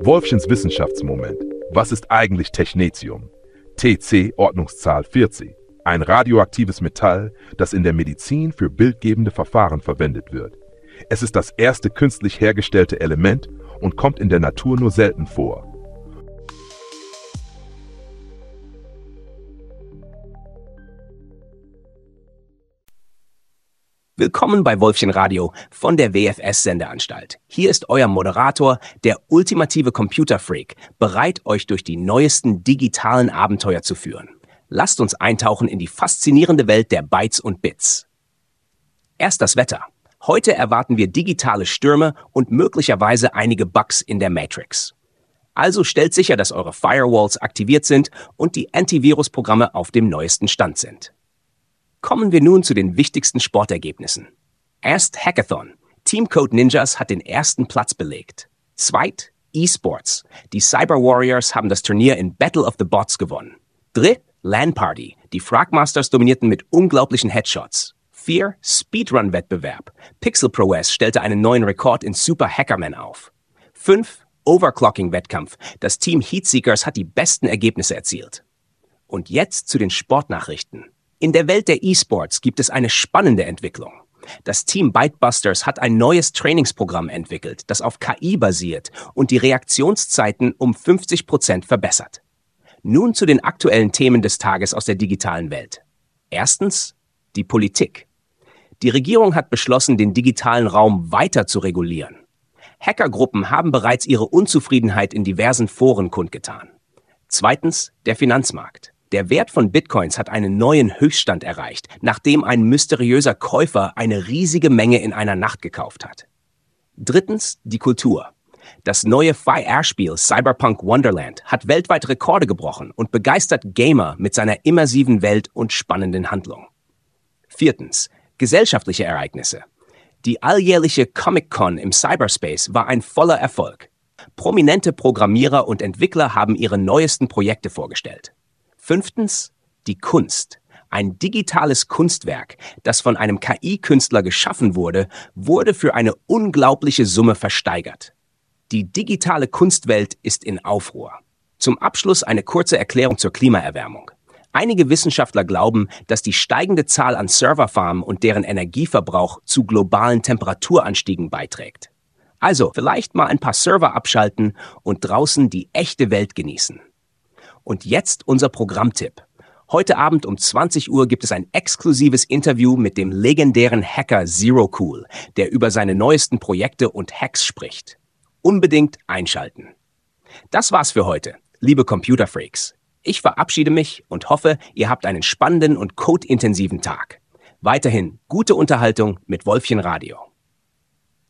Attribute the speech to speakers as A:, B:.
A: Wolfchens Wissenschaftsmoment. Was ist eigentlich Technetium? TC Ordnungszahl 40. Ein radioaktives Metall, das in der Medizin für bildgebende Verfahren verwendet wird. Es ist das erste künstlich hergestellte Element und kommt in der Natur nur selten vor.
B: Willkommen bei Wolfchen Radio von der WFS-Sendeanstalt. Hier ist euer Moderator, der ultimative Computerfreak, bereit, euch durch die neuesten digitalen Abenteuer zu führen. Lasst uns eintauchen in die faszinierende Welt der Bytes und Bits. Erst das Wetter. Heute erwarten wir digitale Stürme und möglicherweise einige Bugs in der Matrix. Also stellt sicher, dass eure Firewalls aktiviert sind und die Antivirus-Programme auf dem neuesten Stand sind. Kommen wir nun zu den wichtigsten Sportergebnissen. Erst Hackathon. Team Code Ninjas hat den ersten Platz belegt. Zweit, E-Sports. Die Cyber Warriors haben das Turnier in Battle of the Bots gewonnen. Dritt, LAN Party. Die Fragmasters dominierten mit unglaublichen Headshots. 4, Speedrun-Wettbewerb. Pixel ProS stellte einen neuen Rekord in Super Hackerman auf. 5, Overclocking-Wettkampf. Das Team Heatseekers hat die besten Ergebnisse erzielt. Und jetzt zu den Sportnachrichten. In der Welt der E-Sports gibt es eine spannende Entwicklung. Das Team Bytebusters hat ein neues Trainingsprogramm entwickelt, das auf KI basiert und die Reaktionszeiten um 50% verbessert. Nun zu den aktuellen Themen des Tages aus der digitalen Welt. Erstens, die Politik. Die Regierung hat beschlossen, den digitalen Raum weiter zu regulieren. Hackergruppen haben bereits ihre Unzufriedenheit in diversen Foren kundgetan. Zweitens, der Finanzmarkt. Der Wert von Bitcoins hat einen neuen Höchststand erreicht, nachdem ein mysteriöser Käufer eine riesige Menge in einer Nacht gekauft hat. Drittens, die Kultur. Das neue VR-Spiel Cyberpunk Wonderland hat weltweit Rekorde gebrochen und begeistert Gamer mit seiner immersiven Welt und spannenden Handlung. Viertens, gesellschaftliche Ereignisse. Die alljährliche Comic-Con im Cyberspace war ein voller Erfolg. Prominente Programmierer und Entwickler haben ihre neuesten Projekte vorgestellt. Fünftens, die Kunst. Ein digitales Kunstwerk, das von einem KI-Künstler geschaffen wurde, wurde für eine unglaubliche Summe versteigert. Die digitale Kunstwelt ist in Aufruhr. Zum Abschluss eine kurze Erklärung zur Klimaerwärmung. Einige Wissenschaftler glauben, dass die steigende Zahl an Serverfarmen und deren Energieverbrauch zu globalen Temperaturanstiegen beiträgt. Also vielleicht mal ein paar Server abschalten und draußen die echte Welt genießen. Und jetzt unser Programmtipp. Heute Abend um 20 Uhr gibt es ein exklusives Interview mit dem legendären Hacker ZeroCool, der über seine neuesten Projekte und Hacks spricht. Unbedingt einschalten. Das war's für heute, liebe Computerfreaks. Ich verabschiede mich und hoffe, ihr habt einen spannenden und codeintensiven Tag. Weiterhin gute Unterhaltung mit Wolfchen Radio.